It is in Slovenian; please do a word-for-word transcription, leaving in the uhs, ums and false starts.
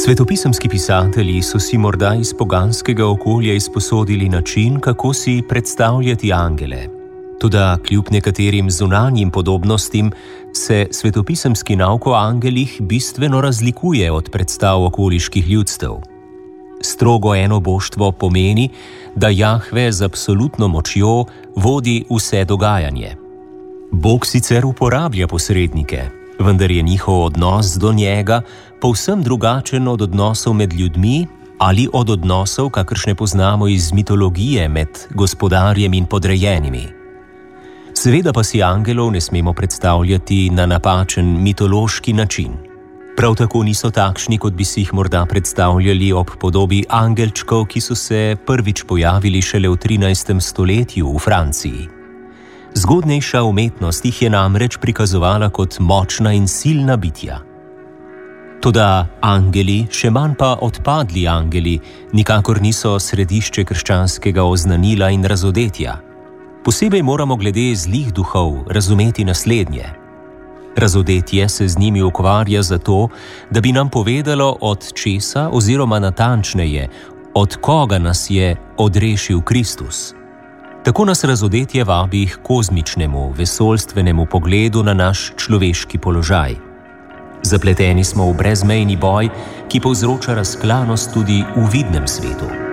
Svetopisemski pisatelji so si morda iz poganskega okolja izposodili način, kako si predstavljati angele. Toda kljub nekaterim zunanjim podobnostim se svetopisemski nauk o angelih bistveno razlikuje od predstav okoliških ljudstev. Strogo eno boštvo pomeni, da Jahve z absolutno močjo vodi vse dogajanje. Bog sicer uporablja posrednike, vendar je njihov odnos do njega povsem drugačen od odnosov med ljudmi ali od odnosov, kakršne poznamo iz mitologije med gospodarjem in podrejenimi. Seveda pa si angelov ne smemo predstavljati na napačen mitološki način. Prav tako niso takšni, kot bi si jih morda predstavljali ob podobi angelčkov, ki so se prvič pojavili šele v trinajstem stoletju v Franciji. Zgodnejša umetnost jih je namreč prikazovala kot močna in silna bitja. Toda angeli, še manj pa odpadli angeli, nikakor niso središče krščanskega oznanila in razodetja. Posebej moramo glede zlih duhov razumeti naslednje. Razodetje se z njimi ukvarja zato, da bi nam povedalo, od česa oziroma natančneje, od koga nas je odrešil Kristus. Tako nas razodetje vabi k kozmičnemu, vesoljstvenemu pogledu na naš človeški položaj. Zapleteni smo v brezmejni boj, ki povzroča razklanost tudi v vidnem svetu.